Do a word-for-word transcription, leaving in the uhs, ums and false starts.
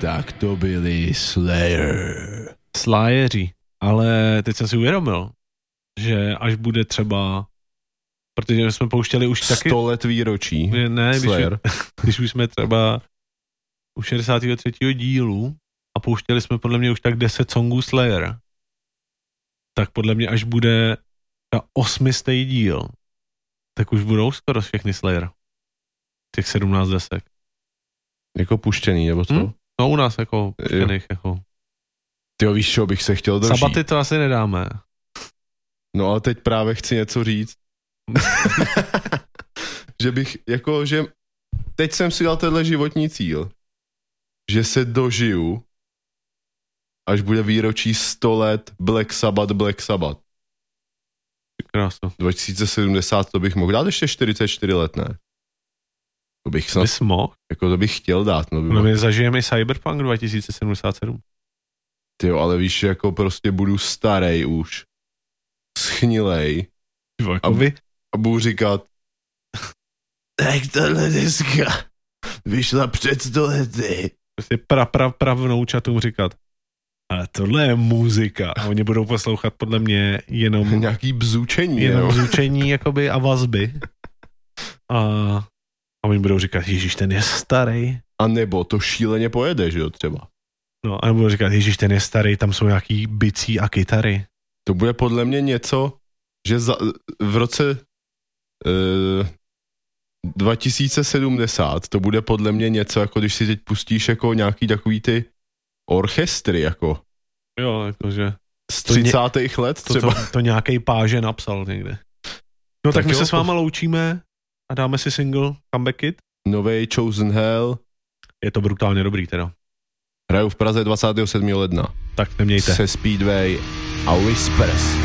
Tak to byli Slayer. Slayeri. Ale teď jsem si uvědomil, že až bude třeba, protože jsme pouštěli už taky... Sto let výročí. Ne, když, když už jsme třeba u šedesátého třetího dílu a pouštěli jsme podle mě už tak deset songů Slayer, tak podle mě až bude ta osmistý díl, tak už budou skoro všechny Slayer. Těch sedmnáct desek. Jako puštěný, nebo co? Hmm? No u nás jako puštěných, jako. Tyjo, víš, čo bych se chtěl dožít. Sabaty to asi nedáme. No ale teď právě chci něco říct. Že bych, jako, že teď jsem si dal tenhle životní cíl, že se dožiju, až bude výročí sto let Black Sabbath, Black Sabbath. Krásno. dva tisíce sedmdesát, to bych mohl dát ještě čtyřicet čtyři let, ne? To bych snad, bys mohl? Jako to bych chtěl dát. No, by no my zažijeme i Cyberpunk dva tisíce sedmdesát sedm. Tyjo, ale víš, jako prostě budu starej už. Schnilej. A, vy? a budu říkat tak tahle deska vyšla před sto lety. Prostě pra, pra, pra vnoučatům říkat ale tohle je muzika. A oni budou poslouchat podle mě jenom nějaký bzučení. Jenom jo? bzučení jakoby a vazby. A, a oni budou říkat, ježiš, ten je starý. A nebo to šíleně pojede, že jo, třeba. No a budou říkat, ježiš, ten je starý, tam jsou nějaký bicí a kytary. To bude podle mě něco, že za, v roce uh, dva tisíce sedmdesát to bude podle mě něco, jako když si teď pustíš jako nějaký takový ty orchestry, jako. Jo, jakože. Z třicátých let třeba. To, to, to nějaký páže napsal někde. No tak, tak my jo, se s váma po... loučíme a dáme si single Comeback Kid. Novej Chosen Hell. Je to brutálně dobrý teda. Hraju v Praze dvacátého sedmého ledna. Tak nemějte. Se Speedway a Whispers.